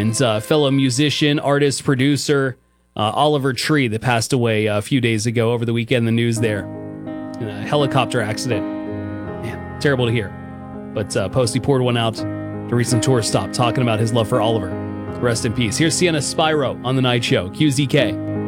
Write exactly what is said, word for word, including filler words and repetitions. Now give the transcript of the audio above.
and uh, fellow musician, artist, producer, uh, Oliver Tree, that passed away a few days ago over the weekend. The news there, in a helicopter accident. Man, terrible to hear. But uh, Posty poured one out to recent tour stop, talking about his love for Oliver. Rest in peace. Here's Sienna Spyro on The Night Show, Q Z K.